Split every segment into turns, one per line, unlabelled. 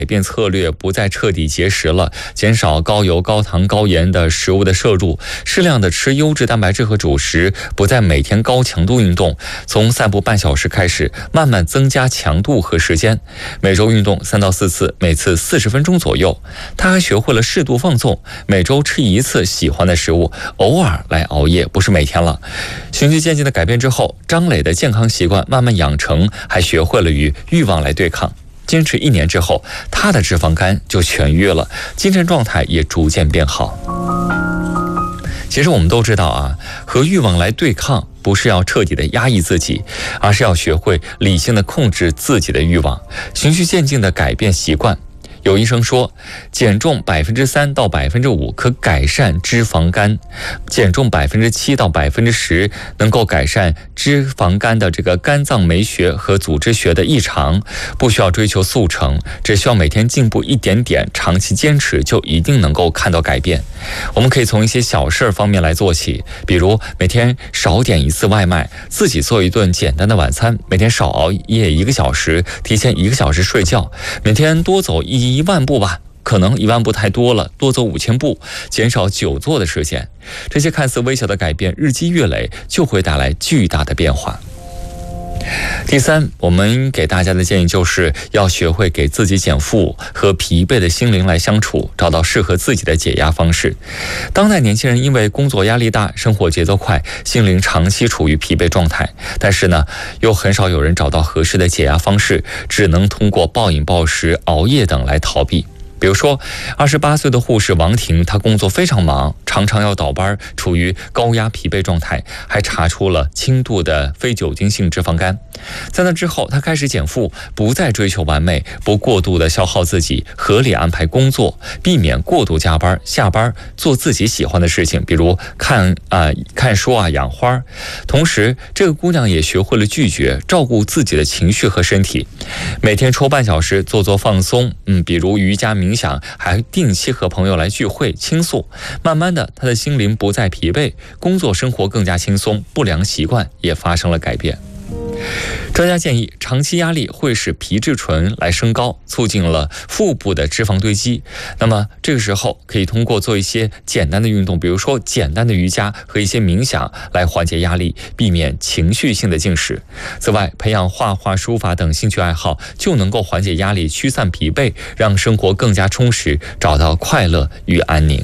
改变策略，不再彻底节食了，减少高油、高糖、高盐的食物的摄入，适量的吃优质蛋白质和主食，不再每天高强度运动，从散步半小时开始，慢慢增加强度和时间，每周运动3到4次，每次40分钟左右。他还学会了适度放纵，每周吃1次喜欢的食物，偶尔来熬夜，不是每天了。循序渐进的改变之后，张磊的健康习惯慢慢养成，还学会了与欲望来对抗。坚持1年之后，他的脂肪肝就痊愈了，精神状态也逐渐变好。其实我们都知道啊，和欲望来对抗，不是要彻底的压抑自己，而是要学会理性的控制自己的欲望，循序渐进的改变习惯。有医生说，减重3%到5%可改善脂肪肝，减重7%到10%能够改善脂肪肝的这个肝脏酶学和组织学的异常。不需要追求速成，只需要每天进步一点点，长期坚持就一定能够看到改变。我们可以从一些小事方面来做起，比如每天少点1次外卖，自己做一顿简单的晚餐，每天少熬夜1个小时，提前1个小时睡觉，每天多走1万步吧，可能1万步太多了，多走5000步，减少久坐的时间。这些看似微小的改变，日积月累就会带来巨大的变化。第3，我们给大家的建议就是要学会给自己减负，和疲惫的心灵来相处，找到适合自己的解压方式。当代年轻人因为工作压力大，生活节奏快，心灵长期处于疲惫状态，但是呢，又很少有人找到合适的解压方式，只能通过暴饮暴食、熬夜等来逃避。比如说28岁的护士王婷，她工作非常忙，常常要倒班，处于高压疲惫状态，还查出了轻度的非酒精性脂肪肝。在那之后，她开始减负，不再追求完美，不过度的消耗自己，合理安排工作，避免过度加班，下班做自己喜欢的事情，比如看书啊，养花。同时，这个姑娘也学会了拒绝，照顾自己的情绪和身体，每天抽半小时做放松，比如瑜伽冥想，还定期和朋友来聚会倾诉。慢慢的，他的心灵不再疲惫，工作生活更加轻松，不良习惯也发生了改变。专家建议，长期压力会使皮质醇来升高，促进了腹部的脂肪堆积。那么这个时候可以通过做一些简单的运动，比如说简单的瑜伽和一些冥想来缓解压力，避免情绪性的进食。此外，培养画画、书法等兴趣爱好，就能够缓解压力，驱散疲惫，让生活更加充实，找到快乐与安宁。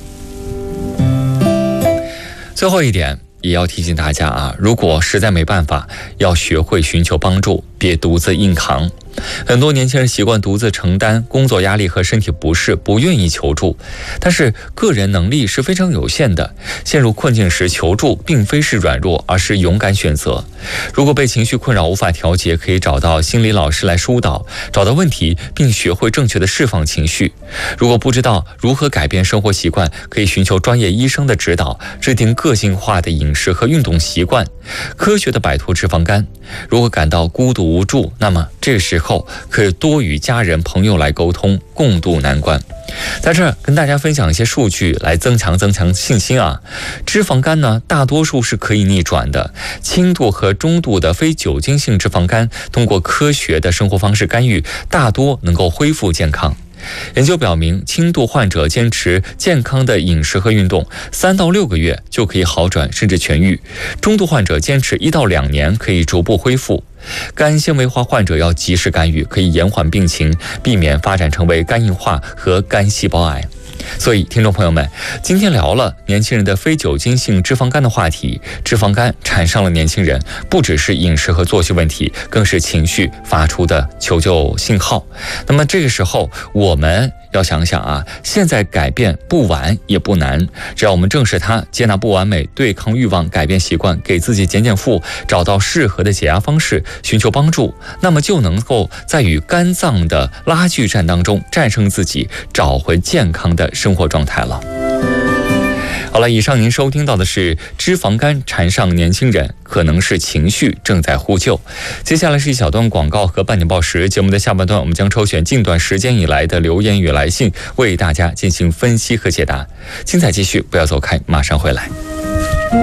最后一点，也要提醒大家啊，如果实在没办法，要学会寻求帮助，别独自硬扛。很多年轻人习惯独自承担工作压力和身体不适，不愿意求助，但是个人能力是非常有限的，陷入困境时求助并非是软弱，而是勇敢选择。如果被情绪困扰无法调节，可以找到心理老师来疏导，找到问题并学会正确的释放情绪。如果不知道如何改变生活习惯，可以寻求专业医生的指导，制定个性化的饮食和运动习惯，科学的摆脱脂肪肝。如果感到孤独无助，那么这时候可以多与家人朋友来沟通，共度难关。在这儿跟大家分享一些数据来增强信心啊。脂肪肝呢，大多数是可以逆转的，轻度和中度的非酒精性脂肪肝，通过科学的生活方式干预，大多能够恢复健康。研究表明，轻度患者坚持健康的饮食和运动，3到6个月就可以好转甚至痊愈；中度患者坚持1到2年可以逐步恢复。肝纤维化患者要及时干预，可以延缓病情，避免发展成为肝硬化和肝细胞癌。所以听众朋友们，今天聊了年轻人的非酒精性脂肪肝的话题。脂肪肝缠上了年轻人，不只是饮食和作息问题，更是情绪发出的求救信号。那么这个时候我们要想想啊，现在改变不晚也不难，只要我们正视它，接纳不完美，对抗欲望，改变习惯，给自己减负，找到适合的解压方式，寻求帮助，那么就能够在与肝脏的拉锯战当中战胜自己，找回健康的生活状态了。好了，以上您收听到的是脂肪肝缠上年轻人，可能是情绪正在呼救。接下来是一小段广告和半点报时。节目的下半段，我们将抽选近段时间以来的留言与来信，为大家进行分析和解答。精彩继续，不要走开，马上回来。